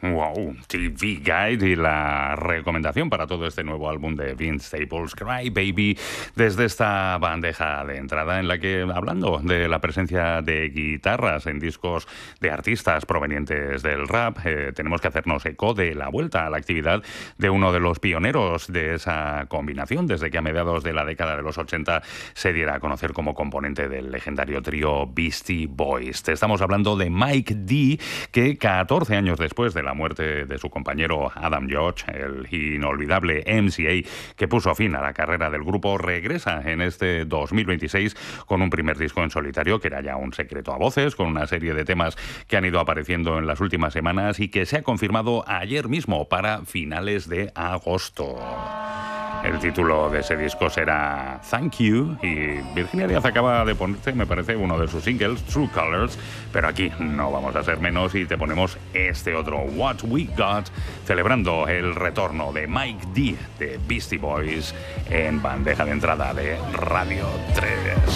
Wow, TV Guide y la recomendación para todo este nuevo álbum de Vince Staples, Cry Baby, desde esta bandeja de entrada en la que, hablando de la presencia de guitarras en discos de artistas provenientes del rap, tenemos que hacernos eco de la vuelta a la actividad de uno de los pioneros de esa combinación, desde que a mediados de la década de los 80 se diera a conocer como componente del legendario trío Beastie Boys. Te estamos hablando de Mike D, que 14 años después de la muerte de su compañero Adam George, el inolvidable MCA que puso fin a la carrera del grupo, regresa en este 2026 con un primer disco en solitario que era ya un secreto a voces, con una serie de temas que han ido apareciendo en las últimas semanas y que se ha confirmado ayer mismo para finales de agosto. El título de ese disco será Thank You, y Virginia Díaz acaba de ponerse, me parece, uno de sus singles, True Colors, pero aquí no vamos a ser menos y te ponemos este otro, What We Got, celebrando el retorno de Mike D de Beastie Boys en bandeja de entrada de Radio 3.